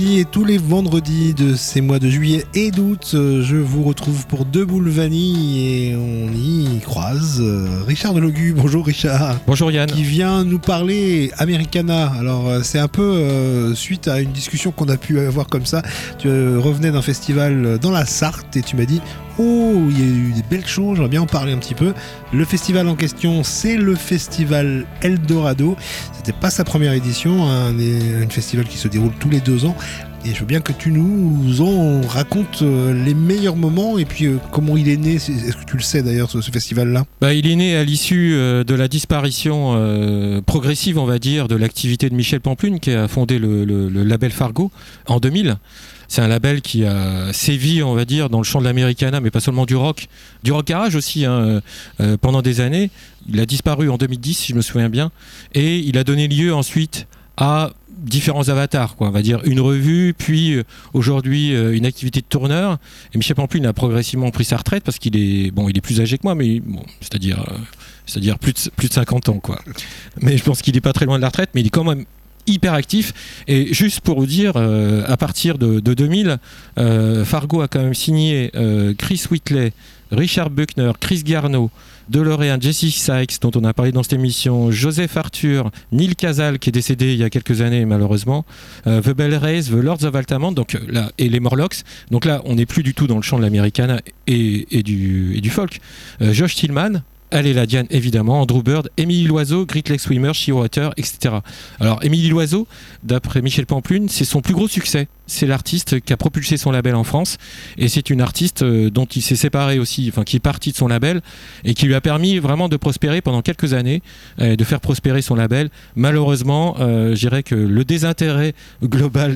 Et tous les vendredis de ces mois de juillet et d'août, je vous retrouve pour Deux Boules Vanille et on y croise Richard Delogu. Bonjour Richard. Bonjour Yann. Qui vient nous parler Americana. Alors c'est un peu suite à une discussion qu'on a pu avoir comme ça. Tu revenais d'un festival dans la Sarthe et tu m'as dit oh, il y a eu des belles choses, j'aimerais bien en parler un petit peu. Le festival en question, c'est le festival Eldorado. C'était pas sa première édition, un festival qui se déroule tous les 2 ans. Et je veux bien que tu nous en racontes les meilleurs moments et puis comment il est né. Est-ce que tu le sais d'ailleurs, ce festival-là ? Il est né à l'issue de la disparition progressive, on va dire, de l'activité de Michel Pamplune, qui a fondé le label Fargo en 2000. C'est un label qui a sévi, on va dire, dans le champ de l'Americana, mais pas seulement du rock garage aussi, pendant des années. Il a disparu en 2010, si je me souviens bien, et il a donné lieu ensuite à différents avatars, on va dire une revue, puis aujourd'hui une activité de tourneur. Et Michel Pamplune a progressivement pris sa retraite parce qu'il est plus âgé que moi, mais c'est-à-dire plus de 50 ans, quoi. Mais je pense qu'il n'est pas très loin de la retraite, mais il est quand même hyper actif. Et juste pour vous dire, à partir de 2000, Fargo a quand même signé Chris Whitley, Richard Buckner, Chris Garneau, DeLorean, Jesse Sykes, dont on a parlé dans cette émission, Joseph Arthur, Neil Casal, qui est décédé il y a quelques années malheureusement, The Bell Rays, The Lords of Altamont, donc là, et les Morlocks. Donc là, on n'est plus du tout dans le champ de l'Americana et du folk. Josh Tillman, Elle et la Diane, évidemment, Andrew Bird, Émilie Loiseau, Great Lake Swimmer, Shearwater, etc. Alors, Émilie Loiseau, d'après Michel Pamplune, c'est son plus gros succès. C'est l'artiste qui a propulsé son label en France. Et c'est une artiste dont il s'est séparé aussi, enfin, qui est partie de son label et qui lui a permis vraiment de prospérer pendant quelques années, de faire prospérer son label. Malheureusement, je dirais que le désintérêt global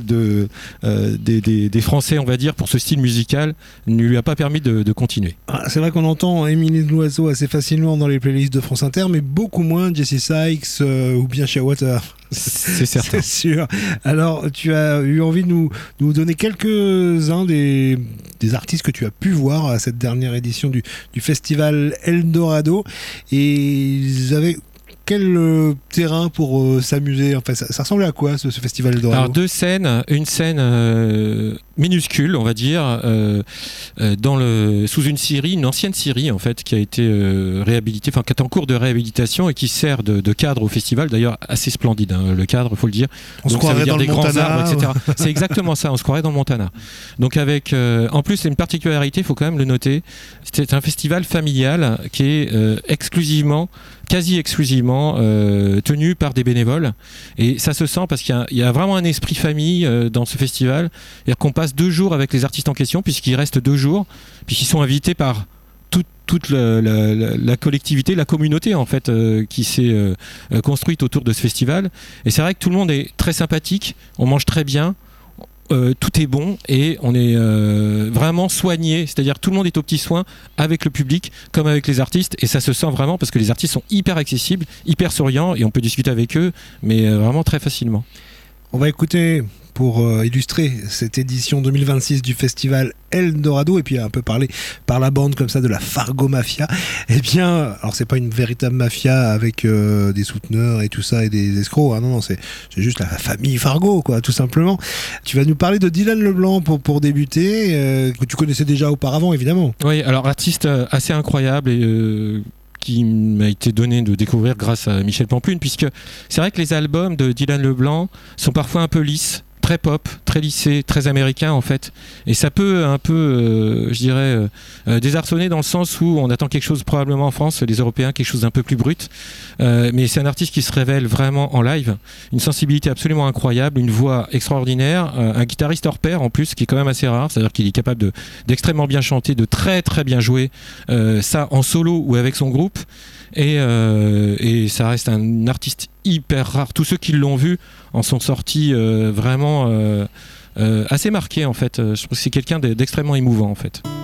des Français, on va dire, pour ce style musical, ne lui a pas permis de continuer. Ah, c'est vrai qu'on entend Émilie Loiseau assez facilement dans les playlists de France Inter, mais beaucoup moins Jesse Sykes ou bien Shearwater. C'est certain. C'est sûr. Alors, tu as eu envie de nous donner quelques-uns des artistes que tu as pu voir à cette dernière édition du festival Eldorado. Et ils avaient quel terrain pour s'amuser ? Enfin, ça ressemblait à quoi ce festival Eldorado ? Alors 2 scènes, une scène minuscule, on va dire, sous une ancienne scierie en fait, qui a été réhabilitée, enfin qui est en cours de réhabilitation et qui sert de cadre au festival. D'ailleurs, assez splendide, hein, le cadre, faut le dire. On se croirait dans le Montana, arbres, etc. C'est exactement ça, on se croirait dans le Montana. Donc avec, en plus, c'est une particularité, il faut quand même le noter. C'est un festival familial qui est quasi exclusivement tenu par des bénévoles, et ça se sent parce qu'il y a vraiment un esprit famille dans ce festival. C'est-à-dire qu'on passe 2 jours avec les artistes en question, puisqu'ils restent 2 jours, puisqu'ils sont invités par toute la collectivité, la communauté en fait, qui s'est construite autour de ce festival. Et c'est vrai que tout le monde est très sympathique, on mange très bien, tout est bon et on est vraiment soigné, c'est-à-dire tout le monde est aux petits soins avec le public comme avec les artistes, et ça se sent vraiment parce que les artistes sont hyper accessibles, hyper souriants, et on peut discuter avec eux, mais vraiment très facilement. On va écouter, pour illustrer cette édition 2026 du festival Eldorado, et puis un peu parler par la bande comme ça de la Fargo Mafia. Eh bien, alors c'est pas une véritable mafia avec des souteneurs et tout ça et des escrocs, hein, non, c'est juste la famille Fargo, quoi, tout simplement. Tu vas nous parler de Dylan Leblanc pour débuter, que tu connaissais déjà auparavant, évidemment. Oui, alors artiste assez incroyable et qui m'a été donné de découvrir grâce à Michel Pamplune, puisque c'est vrai que les albums de Dylan Leblanc sont parfois un peu lisses, très pop, très lissé, très américain en fait, et ça peut un peu, je dirais, désarçonner dans le sens où on attend quelque chose probablement en France, les Européens, quelque chose d'un peu plus brut, mais c'est un artiste qui se révèle vraiment en live, une sensibilité absolument incroyable, une voix extraordinaire, un guitariste hors pair en plus, qui est quand même assez rare, c'est-à-dire qu'il est capable d'extrêmement bien chanter, de très très bien jouer, ça en solo ou avec son groupe. Et ça reste un artiste hyper rare. Tous ceux qui l'ont vu en sont sortis vraiment assez marqués en fait. Je trouve que c'est quelqu'un d'extrêmement émouvant en fait.